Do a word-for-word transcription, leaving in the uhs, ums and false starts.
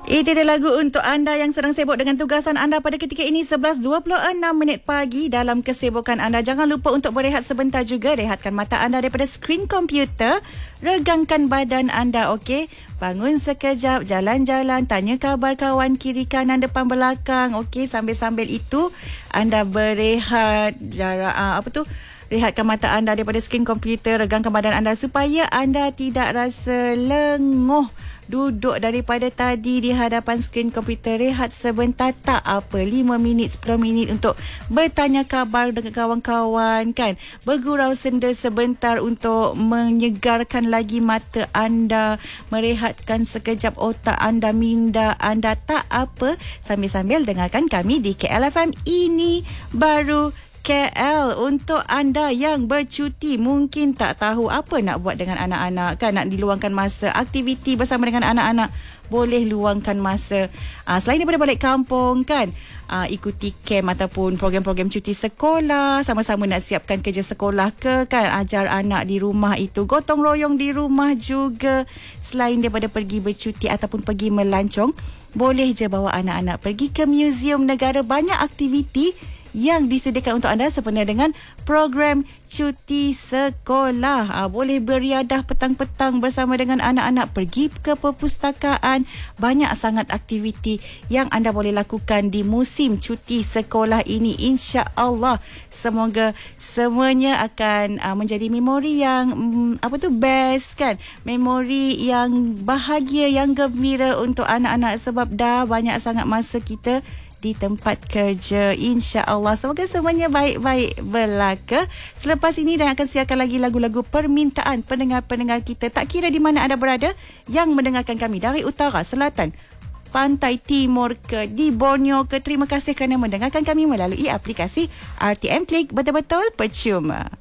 Itu dia lagu untuk anda yang sedang sibuk dengan tugasan anda pada ketika ini sebelas dua puluh enam minit pagi dalam kesibukan anda. Jangan lupa untuk berehat sebentar juga. Rehatkan mata anda daripada skrin komputer. Regangkan badan anda, okey? Bangun sekejap, jalan-jalan, tanya khabar kawan kiri kanan depan belakang, okey? Sambil-sambil itu anda berehat jarak uh, apa tu? Rehatkan mata anda daripada skrin komputer, regangkan badan anda supaya anda tidak rasa lenguh duduk daripada tadi di hadapan skrin komputer. Rehat sebentar, tak apa, lima minit, sepuluh minit untuk bertanya khabar dengan kawan-kawan kan. Bergurau senda sebentar untuk menyegarkan lagi mata anda, merehatkan sekejap otak anda, minda anda, tak apa. Sambil-sambil dengarkan kami di K L F M Ini Baru K L. Untuk anda yang bercuti, mungkin tak tahu apa nak buat dengan anak-anak kan, nak diluangkan masa aktiviti bersama dengan anak-anak, boleh luangkan masa uh, selain daripada balik kampung kan, uh, ikuti camp ataupun program-program cuti sekolah, sama-sama nak siapkan kerja sekolah ke kan, ajar anak di rumah itu, gotong royong di rumah juga. Selain daripada pergi bercuti ataupun pergi melancong, boleh je bawa anak-anak pergi ke muzium negara. Banyak aktiviti yang disediakan untuk anda sempena dengan program cuti sekolah. Ha, boleh beriadah petang-petang bersama dengan anak-anak, pergi ke perpustakaan. Banyak sangat aktiviti yang anda boleh lakukan di musim cuti sekolah ini. InsyaAllah semoga semuanya akan uh, menjadi memori yang um, apa tu best kan, memori yang bahagia, yang gembira untuk anak-anak, sebab dah banyak sangat masa kita di tempat kerja. InsyaAllah semoga semuanya baik-baik belaka. Selepas ini dan akan siarkan lagi lagu-lagu permintaan pendengar-pendengar kita, tak kira di mana anda berada yang mendengarkan kami, dari utara, selatan, pantai timur ke, di Borneo ke. Terima kasih kerana mendengarkan kami melalui aplikasi R T M Klik. Betul-betul percuma.